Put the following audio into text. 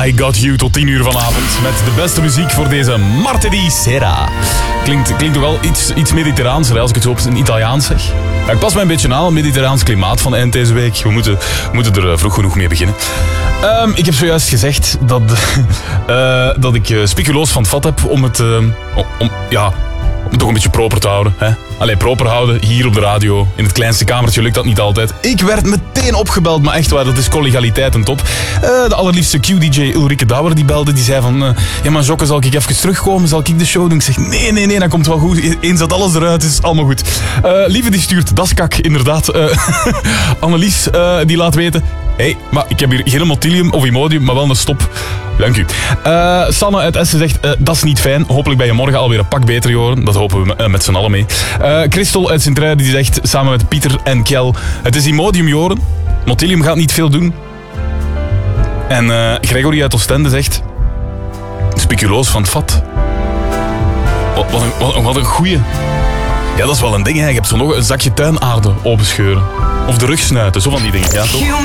I Got You tot 10 uur vanavond. Met de beste muziek voor deze Martedì Sera. Klinkt toch wel iets mediterraanser als ik het zo op zijn Italiaans zeg. Ja, ik pas mij een beetje aan het mediterraans klimaat van de eind deze week. We moeten er vroeg genoeg mee beginnen. Ik heb zojuist gezegd dat ik speculoos van het vat heb om het toch een beetje proper te houden. Hè? Allee, proper houden, hier op de radio. In het kleinste kamertje lukt dat niet altijd. Ik werd meteen opgebeld, maar echt waar, dat is collegialiteit en top. De allerliefste Q-DJ Ulrike Douwer die belde, die zei van... ja, maar Jocke, zal ik even terugkomen? Zal ik de show doen? Ik zeg, nee, dat komt wel goed. Eens dat alles eruit is, allemaal goed. Lieve die stuurt, dat is kak, inderdaad. Annelies, die laat weten... Hé, maar ik heb hier geen Motilium of Imodium, maar wel een stop. Dank u. Sanne uit Essen zegt, dat is niet fijn. Hopelijk ben je morgen alweer een pak beter, Joren. Dat hopen we met z'n allen mee. Christel uit Sint-Truiden die zegt, samen met Pieter en Kjell, het is Imodium, Joren. Motilium gaat niet veel doen. En Gregory uit Oostende zegt, speculoos van het vat. Wat een goeie. Ja, dat is wel een ding, hè. Je hebt zo nog een zakje tuinaarde openscheuren. Of de rug snuiten, zo van die dingen. Ja, toch?